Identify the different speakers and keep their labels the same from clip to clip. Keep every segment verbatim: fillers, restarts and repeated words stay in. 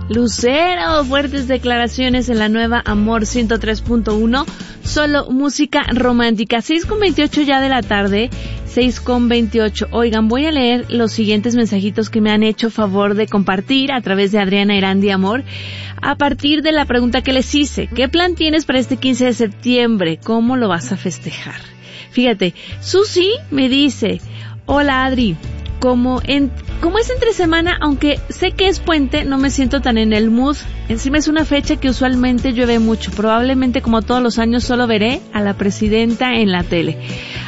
Speaker 1: Lucero, fuertes declaraciones en la nueva Amor ciento tres punto uno, solo música romántica. seis con veintiocho ya de la tarde, seis con veintiocho. Oigan, voy a leer los siguientes mensajitos que me han hecho favor de compartir a través de Adriana Erandi Amor, a partir de la pregunta que les hice. ¿Qué plan tienes para este quince de septiembre? ¿Cómo lo vas a festejar? Fíjate, Susi me dice, hola Adri, como en, como es entre semana, aunque sé que es puente, no me siento tan en el mood. Encima es una fecha que usualmente llueve mucho. Probablemente, como todos los años, solo veré a la presidenta en la tele.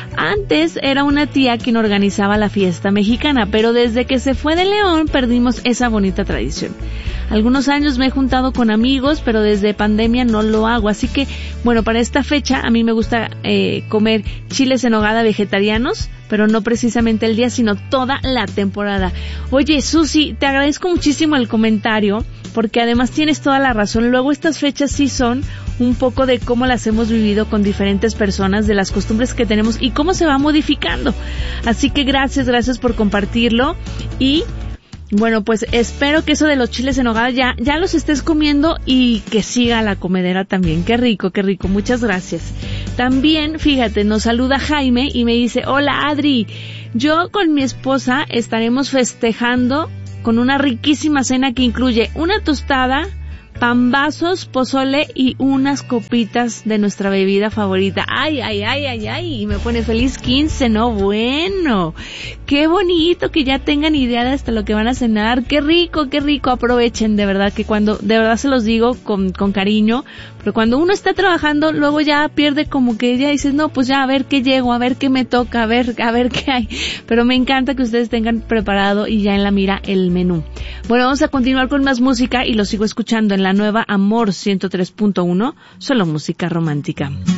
Speaker 1: Antes era una tía quien organizaba la fiesta mexicana, pero desde que se fue de León perdimos esa bonita tradición. Algunos años me he juntado con amigos, pero desde pandemia no lo hago. Así que, bueno, para esta fecha a mí me gusta eh, comer chiles en nogada vegetarianos, pero no precisamente el día, sino toda la temporada. Oye, Susi, te agradezco muchísimo el comentario, porque además tienes toda la razón. Luego estas fechas sí son un poco de cómo las hemos vivido con diferentes personas, de las costumbres que tenemos y cómo se va modificando. Así que gracias, gracias por compartirlo. Y bueno, pues espero que eso de los chiles en nogada ya, ya los estés comiendo y que siga la comedera también. Qué rico, qué rico. Muchas gracias. También, fíjate, nos saluda Jaime y me dice, hola Adri, yo con mi esposa estaremos festejando con una riquísima cena que incluye una tostada, pambazos, pozole y unas copitas de nuestra bebida favorita. Ay, ay, ay, ay, ay, y me pone feliz quince, ¿no? Bueno, qué bonito que ya tengan idea de hasta lo que van a cenar. Qué rico, qué rico. Aprovechen, de verdad, que cuando, de verdad se los digo con, con cariño, pero cuando uno está trabajando, luego ya pierde como que ya dices, no, pues ya a ver qué llego, a ver qué me toca, a ver, a ver qué hay. Pero me encanta que ustedes tengan preparado y ya en la mira el menú. Bueno, vamos a continuar con más música y lo sigo escuchando en la nueva Amor ciento tres punto uno, solo música romántica.